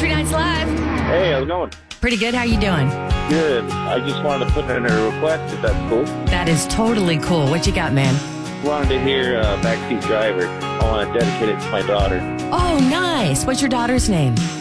Country Nights Live. Hey, how's it going? Pretty good. How you doing? Good. I just wanted to put in a request, if that's cool. That is totally cool. What you got, man? Wanted to hear Backseat Driver. I want to dedicate it to my daughter. Oh, nice. What's your daughter's name?